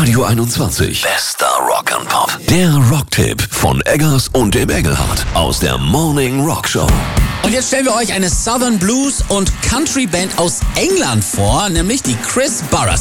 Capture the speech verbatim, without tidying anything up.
Radio einundzwanzig. Bester Rock and Pop. Der Rocktipp von Eggers und dem Engelhardt aus der Morning Rock Show. Und jetzt stellen wir euch eine Southern Blues und Country Band aus England vor, nämlich die Chris Burres.